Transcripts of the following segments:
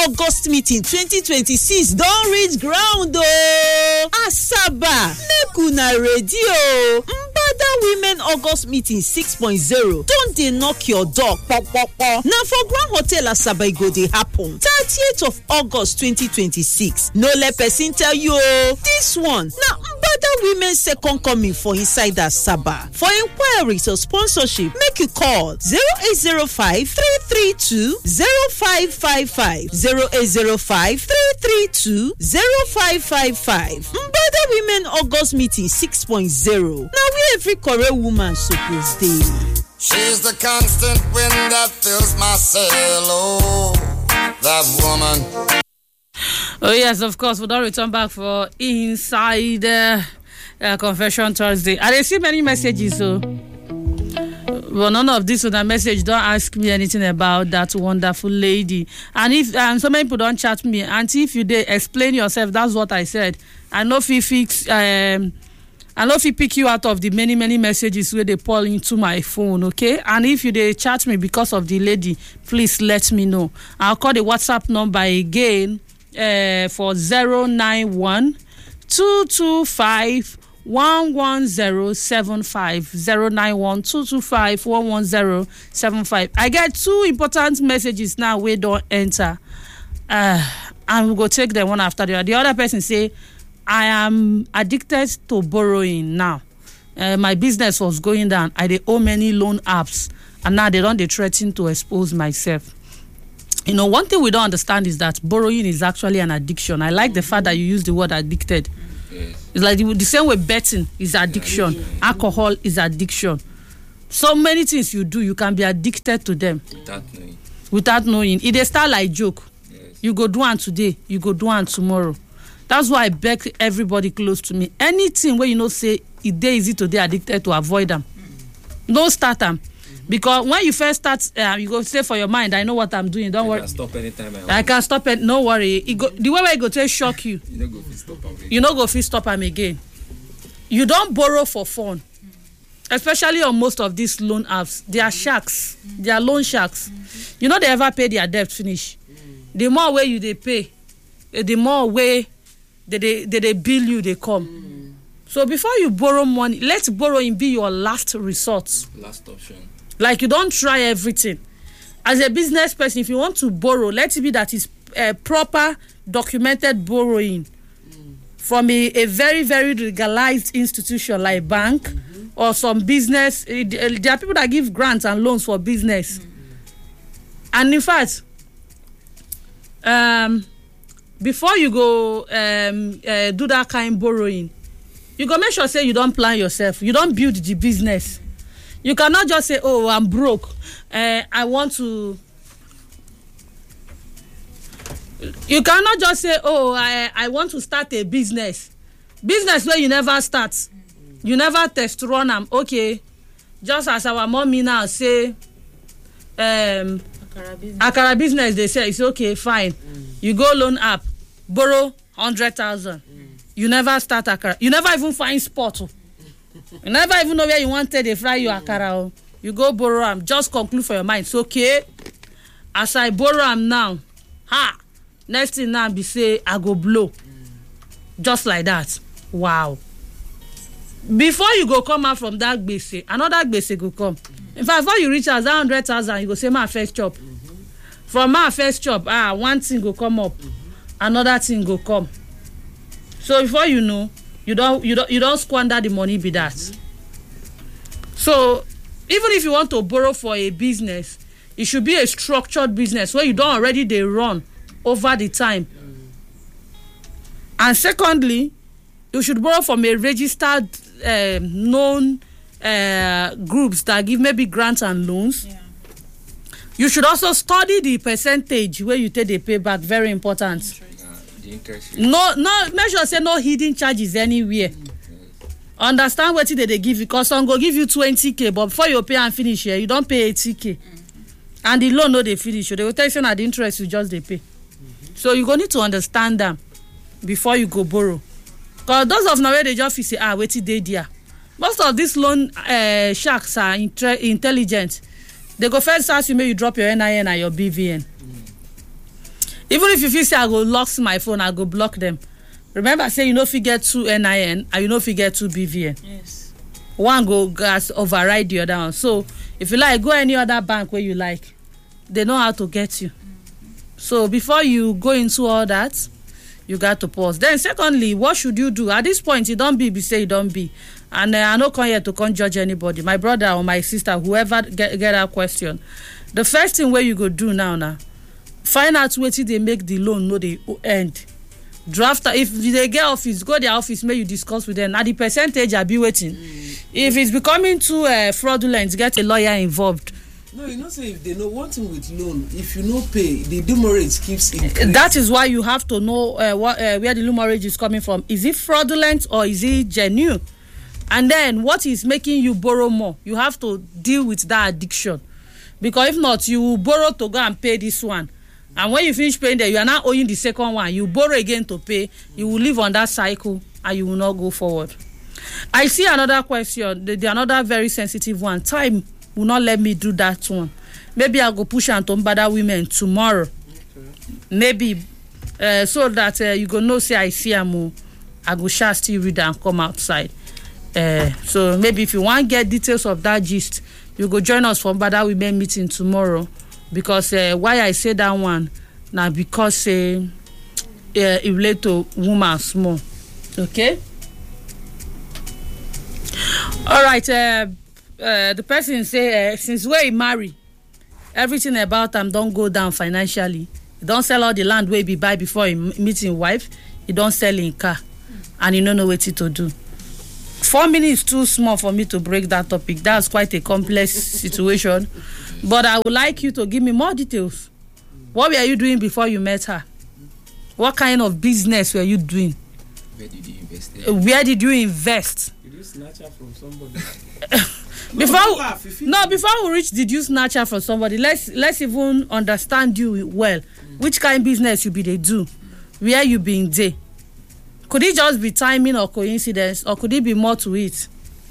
August meeting 2026 don reach ground o. Asaba, make una ready o. Mbada Women August meeting 6.0 don dey knock your door kpokpokpo. Na for Grand Hotel Asaba e go dey happen 30th of August 2026. No let person tell you o. This one na Mbada Women second coming for inside Asaba. For inquiries or sponsorship, make you call 0805 332 0555 0805 332 0555. Mbada Women August meeting 6.0. Now we every correct woman suppose dey. She's the constant wind that fills my sail. Oh, that woman. Oh yes, of course, we don't return back for Inside Confession Thursday. I receive many messages, so but none of this on that message don't ask me anything about that wonderful lady. And if so many people don't chat me, and if you did explain yourself, that's what I said. I know if you fix I know if you pick you out of the many messages where they pour into my phone, okay? And if you they chat me because of the lady, please let me know. I'll call the WhatsApp number again for 091 225 11075 091 225 11075. I get two important messages now we don't enter. And we go take them one after the other. The other person say, I am addicted to borrowing now. My business was going down. I dey owe many loan apps, and now they threaten to expose myself. You know, one thing we don't understand is that borrowing is actually an addiction. I like the fact that you use the word addicted. Yes. It's like the same way betting is addiction. Alcohol is addiction. So many things you do, you can be addicted to them without knowing. It dey start like joke. Yes. You go do one today, you go do one tomorrow. That's why I beg everybody close to me. Anything where you know say it dey easy to dey addicted to, avoid them. Don't start them. Because when you first start, you go say for your mind, I know what I'm doing. Don't worry. I can stop anytime I can stop it. No worry. The way it go to shock you. You no go fit stop them again. You don't borrow for fun. Especially on most of these loan apps. They are sharks. They are loan sharks. You know they ever pay their debt finish. The more way you they pay, the more way they bill you, they come. So before you borrow money, let borrowing be your last resort. Last option. Like you don't try everything. As a business person, if you want to borrow, let it be that is proper documented borrowing from a very, very legalized institution like bank or some business. There are people that give grants and loans for business. And in fact, before you go do that kind of borrowing, you go make sure say you don't plan yourself. You don't build the business. You cannot just say, oh, I'm broke. I want to... You cannot just say, oh, I want to start a business. Business where you never start. You never test run them. Okay. Just as our mommy now say, Akara business, they say, it's okay, fine. You go loan up, borrow 100,000. You never start Akara. You never even find spot. You never even know where you wanted to fry your Akara. You go borrow them. Just conclude for your mind. It's okay. As I borrow them now, next thing now be say, I go blow. Just like that. Wow. Before you go come out from that gbese, another gbese go come. In fact, before you reach as that 100,000, you go say my first chop. From my first chop, one thing go come up, another thing go come. So before you know, you don't squander the money be that. So even if you want to borrow for a business, it should be a structured business where you don't already they run over the time. And secondly, you should borrow from a registered known groups that give maybe grants and loans. Yeah. You should also study the percentage where you take the payback. Very important. No, make sure say no hidden charges anywhere. Understand what they give you, because some go give you 20k, but before you pay and finish here, you don't pay 80k. And the loan no they finish. They will tell you that the interest you just they pay. So you go need to understand them before you go borrow. Because those of now where they just say, wait till they there. Most of these loan sharks are intelligent. They go first ask you, may you drop your NIN and your BVN. Even if you feel say I go lock my phone, I go block them. Remember, say you know if you get 2 NIN and you know if you get 2 BVN. Yes. One go gas override the other one. So if you like, go any other bank where you like. They know how to get you. So before you go into all that, you got to pause. Then secondly, what should you do? At this point, you don't be say you don't be. And I no come here to come judge anybody. My brother or my sister, whoever get that question. The first thing where you go do now, find out where they make the loan, no they end. Draft, if they get office, go their office, may you discuss with them. Now the percentage I be waiting. If it's becoming too fraudulent, get a lawyer involved. No, you know, say if they know one thing with loan, if you no pay, the demurrage keeps increasing. That is why you have to know where the demurrage is coming from. Is it fraudulent or is it genuine? And then what is making you borrow more? You have to deal with that addiction. Because if not, you will borrow to go and pay this one. And when you finish paying that, you are now owing the second one. You borrow again to pay. You will live on that cycle and you will not go forward. I see another question. The another very sensitive one. Time will not let me do that one. Maybe I'll go push and Mbada women tomorrow. Okay. Maybe so that you go know say I see am. I go shall still read and come outside. So maybe if you want to get details of that gist, you go join us for Mbada women meeting tomorrow. Because why I say that one now because it relate to woman small. Okay. All right. The person say since where he marry, everything about him don't go down financially. He don't sell all the land where he buy before he meet his wife. He don't sell in car, and he don't know what to do. 4 minutes is too small for me to break that topic. That's quite a complex situation. But I would like you to give me more details. What were you doing before you met her? What kind of business were you doing? Where did you invest? Where did you invest? Did you snatch her from somebody? Before we reach did you snatch her from somebody, let's even understand you well. Which kind of business you be they do? Where you been there? Could it just be timing or coincidence, or could it be more to it?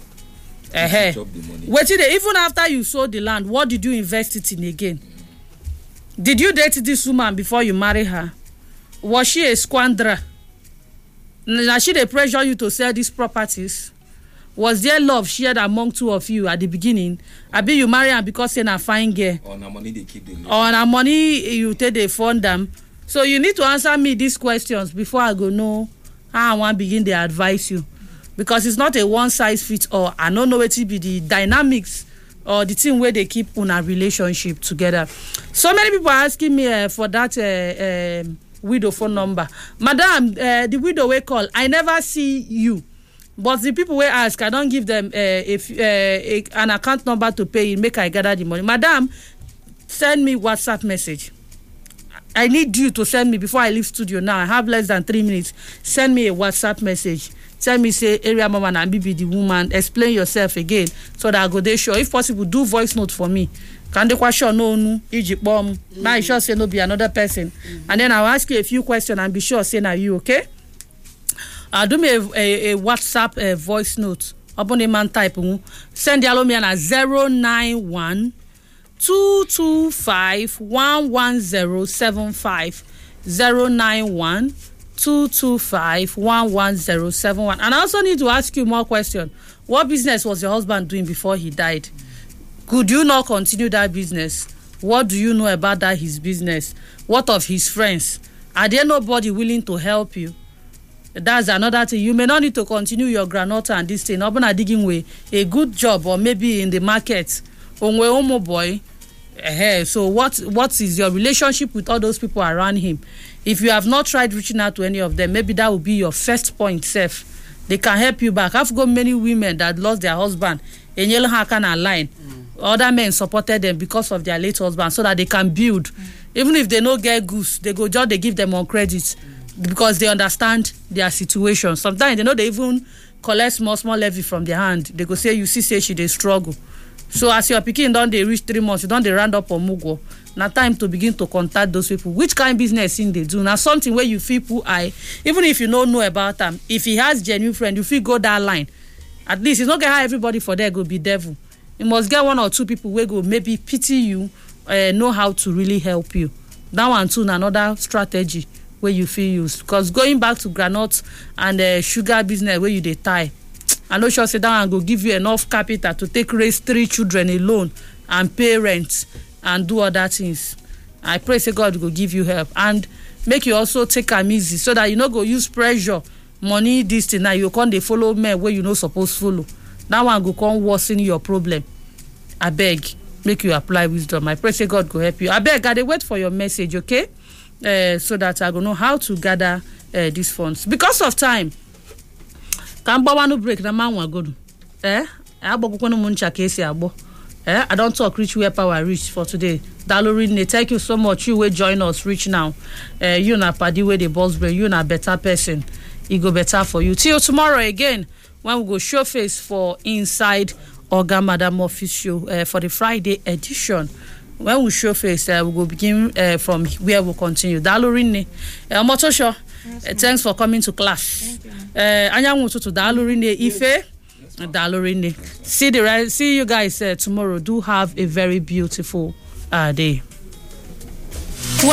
Wait even after you sold the land, what did you invest it in again? Did you date this woman before you marry her? Was she a squanderer? Now she they pressure you to sell these properties? Was there love shared among two of you at the beginning? I be you marry her because you're a fine girl. Or na money they keep them. Or na money you take they fund them. So you need to answer me these questions before I go know how I want to begin to advise you. Because it's not a one-size-fits-all. I don't know what to be the dynamics or the thing where they keep on a relationship together. So many people are asking me for that widow phone number. Madam, the widow we call, I never see you. But the people we ask, I don't give them an account number to pay in, make I gather the money. Madam, send me WhatsApp message. I need you to send me before I leave studio now. I have less than 3 minutes. Send me a WhatsApp message. Tell me, say, area mama and be the woman. Explain yourself again so that I go there sure. If possible, do voice note for me. Can they question no Egypt bomb? Now I sure say no be another person. And then I'll ask you a few questions and be sure say now you okay? Do me a WhatsApp voice note. Upon a man type. Send the alumni at 091 225 11075 091 225 11071. And I also need to ask you more questions. What business was your husband doing before he died? Could you not continue that business? What do you know about that his business? What of his friends? Are there nobody willing to help you? That's another thing. You may not need to continue your granota and this thing. Open a digging way, a good job, or maybe in the market. Boy. So what is your relationship with all those people around him? If you have not tried reaching out to any of them, maybe that will be your first point safe. They can help you back. I've got many women that lost their husband in Yellow Hakan line. Other men supported them because of their late husband so that they can build. Even if they don't get goose, they go just they give them on credit because they understand their situation. Sometimes they know they even collect small levy from their hand. They go say, you see, say she they struggle. So as your pikin don dey reach 3 months, you don dey round up on mugo. Now time to begin to contact those people. Which kind of business in they do? Now something where you feel put eye, even if you don't know about them. If he has genuine friend, you feel go that line. At least it's not gonna have everybody for there go be devil. You must get 1 or 2 people where go maybe pity you, know how to really help you. that one too na another strategy wey you fit use, because going back to groundnut and sugar business wey you dey tie, I no sure say that one go give you enough capital to take raise 3 children alone and pay rent and do other things. I pray say God go give you help and make you also take am easy so that you no go use pressure, money, this thing, now you come dey follow men wey you no suppose follow. That one go come worsen your problem. Abeg, make you apply wisdom. I pray say God go help you. Abeg, I dey wait for your message, okay? So that I go know how to gather these funds. Because of time, can no break na man wa go do. Abokukwenu muncha kesi abo. I don't talk reach where power reach for today. Dalorine, thank you so much. You will join us reach now. You na padi where the boss brain. You na better person. It go better for you. Till tomorrow again, when we go show face for Inside Oga Madam Office show for the Friday edition. When we show face, we go begin from where we'll continue. Dalorine, Motosho, thanks for coming to class. Anyangu to Dalorine Ife. Dalorine. See you guys tomorrow. Do have a very beautiful day.